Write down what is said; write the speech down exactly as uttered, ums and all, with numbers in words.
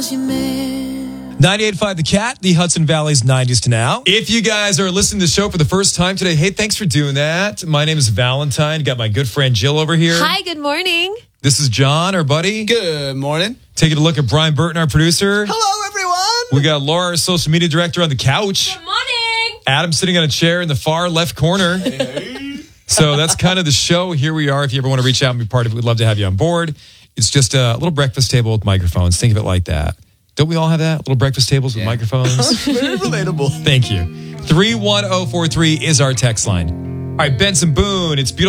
ninety-eight point five The Cat, the Hudson Valley's nineties to now. If you guys are listening to the show for the first time today, hey, thanks for doing that. My name is Valentine. Got my good friend Jill over here. Hi, good morning. This is John, our buddy. Good morning. Taking a look at Brian Burton, our producer. Hello, everyone. We got Laura, our social media director, on the couch. Good morning. Adam sitting on a chair in the far left corner. So that's kind of the show. Here we are. If you ever want to reach out and be part of it, we'd love to have you on board. It's just a little breakfast table with microphones. Think of it like that. Don't we all have that? Little breakfast tables with Yeah. microphones? Very relatable. Thank you. three one zero four three is our text line. All right, Benson Boone. It's beautiful.